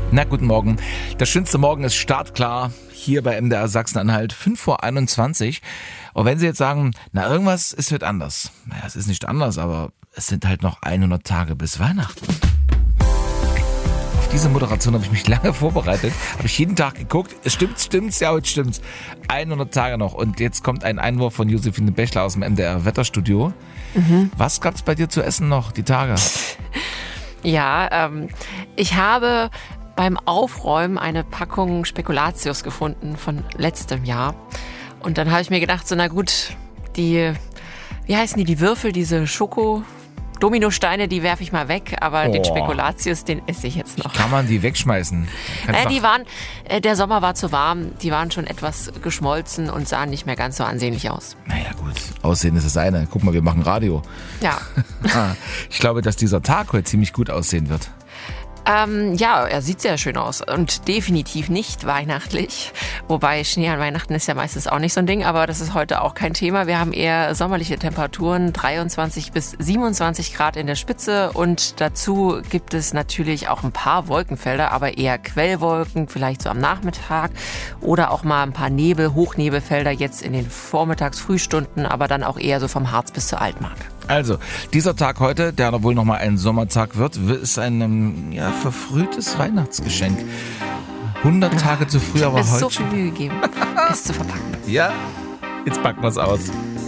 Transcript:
Na, guten Morgen. Der schönste Morgen ist startklar hier bei MDR Sachsen-Anhalt, 5:21 Uhr. Und wenn Sie jetzt sagen, na, irgendwas ist heute anders. Naja, es ist nicht anders, aber es sind halt noch 100 Tage bis Weihnachten. Auf diese Moderation habe ich mich lange vorbereitet, habe ich jeden Tag geguckt. Es stimmt's, ja, heute stimmt's. 100 Tage noch. Und jetzt kommt ein Einwurf von Josephine Bächler aus dem MDR Wetterstudio. Was gab's bei dir zu essen noch, die Tage? Ja, ich habe beim Aufräumen eine Packung Spekulatius gefunden von letztem Jahr. Und dann habe ich mir gedacht, so na gut, wie heißen die Würfel, diese Dominosteine, die werfe ich mal weg, aber den Spekulatius, den esse ich jetzt noch. Kann man die wegschmeißen? Der Sommer war zu warm, die waren schon etwas geschmolzen und sahen nicht mehr ganz so ansehnlich aus. Naja gut, Aussehen ist das eine. Guck mal, wir machen Radio. Ja. Ich glaube, dass dieser Tag heute ziemlich gut aussehen wird. Ja, er sieht sehr schön aus und definitiv nicht weihnachtlich. Wobei Schnee an Weihnachten ist ja meistens auch nicht so ein Ding, aber das ist heute auch kein Thema. Wir haben eher sommerliche Temperaturen, 23 bis 27 Grad in der Spitze und dazu gibt es natürlich auch ein paar Wolkenfelder, aber eher Quellwolken, vielleicht so am Nachmittag oder auch mal ein paar Hochnebelfelder jetzt in den Vormittags-Frühstunden, aber dann auch eher so vom Harz bis zur Altmark. Also, dieser Tag heute, der wohl nochmal ein Sommertag wird, ist ein verfrühtes Weihnachtsgeschenk. 100 Tage zu früh, aber heute. Es so viel Mühe gegeben, es zu verpacken. Ja, jetzt packen wir es aus.